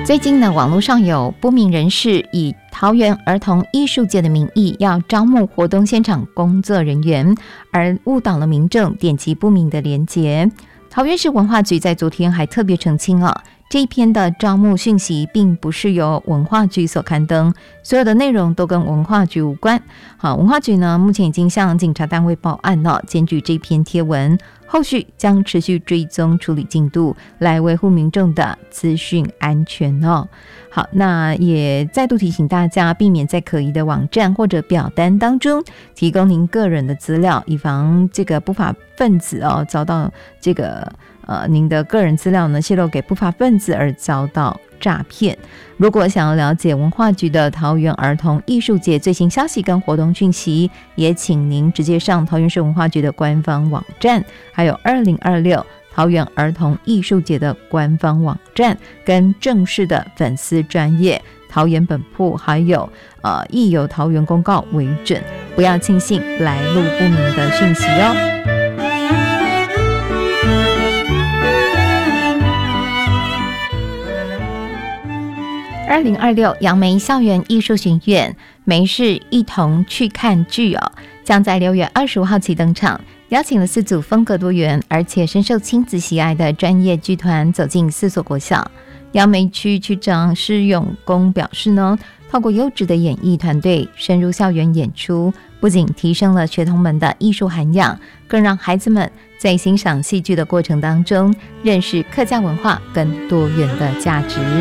最近呢，网络上有不明人士以桃园儿童艺术节的名义要招募活动现场工作人员，而误导了民众点击不明的连结。桃园市文化局在昨天还特别澄清了，这一篇的招募讯息并不是由文化局所刊登，所有的内容都跟文化局无关。好，文化局呢目前已经向警察单位报案了，检举这篇贴文，后续将持续追踪处理进度，来维护民众的资讯安全哦。好，那也再度提醒大家，避免在可疑的网站或者表单当中提供您个人的资料，以防这个不法分子遭到这个您的个人资料呢泄露给不法分子而遭到诈骗。如果想要了解文化局的桃园儿童艺术节最新消息跟活动讯息，也请您直接上桃园市文化局的官方网站，还有2026桃园儿童艺术节的官方网站跟正式的粉丝专页桃园本铺，还有亦有桃园公告为准，不要轻信来路不明的讯息哦。2026杨梅校园艺术学院梅氏一同去看剧将在6月25号起登场，邀请了4组风格多元而且深受亲子喜爱的专业剧团走进4所国小。杨梅区区长施永公表示呢，透过优质的演艺团队深入校园演出，不仅提升了学童们的艺术涵养，更让孩子们在欣赏戏剧的过程当中认识客家文化跟多元的价值。